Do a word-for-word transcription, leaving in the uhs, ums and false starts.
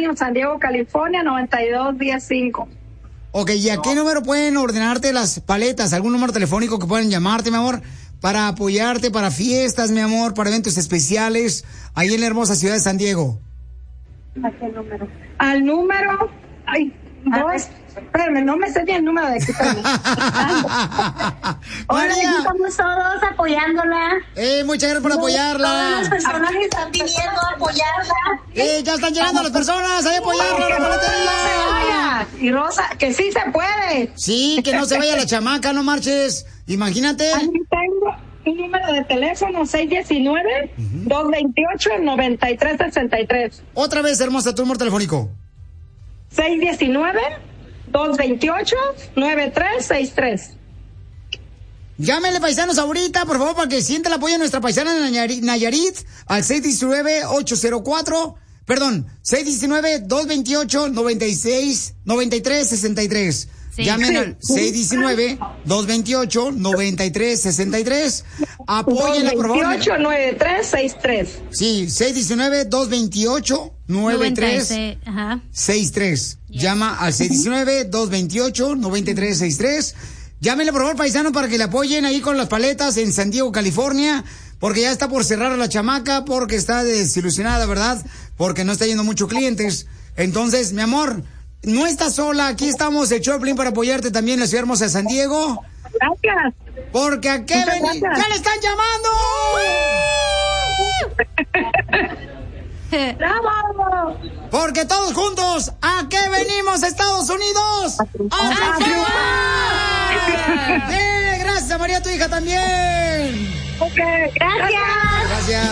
Avenue, San Diego, California, noventa y dos diez cinco. Ok, ¿y a qué número pueden ordenarte las paletas? ¿Algún número telefónico que pueden llamarte, mi amor? Para apoyarte, para fiestas, mi amor, para eventos especiales, ahí en la hermosa ciudad de San Diego. ¿A qué número? Al número... Ay, dos... Espérame, no me sé ni el número de aquí. Hola, estamos todos apoyándola. Eh, muchas gracias por apoyarla. Todas las personas que están pidiendo apoyarla. Eh, ya están llegando las personas, hay apoyarla. Que no se vaya. Y Rosa, que sí se puede. Sí, que no se vaya la chamaca, no marches. Imagínate. Aquí tengo un número de teléfono seis uno nueve, dos dos ocho, nueve tres seis tres. Otra vez, hermosa, tu número telefónico. seis uno nueve, dos dos ocho, nueve tres seis tres. Llámenle, paisanos, ahorita, por favor, para que sienta el apoyo de nuestra paisana Nayarit, Nayarit al seis uno nueve, ocho cero cuatro, perdón, seis uno nueve, dos dos ocho, nueve seis, nueve tres seis tres. Sí. Llamen sí. al seis uno nueve, dos dos ocho, nueve tres seis tres. Apóyenla, por favor. dos dos ocho, nueve tres seis tres. Sí, seis uno nueve, dos dos ocho, nueve tres seis tres. Yes. Llama al seis uno nueve, dos dos ocho, nueve tres seis tres. Llámenle, por favor, paisano, para que le apoyen ahí con las paletas en San Diego, California, porque ya está por cerrar a la chamaca, porque está desilusionada, ¿verdad? Porque no está yendo muchos clientes. Entonces, mi amor, no estás sola, aquí estamos, el Choplin, para apoyarte también en la ciudad hermosa de San Diego. Gracias. Porque a Kevin ya le están llamando. ¡Bravo! Porque todos juntos, ¿a qué venimos, Estados Unidos? ¡A triunfar! ¡Eh, gracias, María, tu hija también! Ok, gracias. Gracias.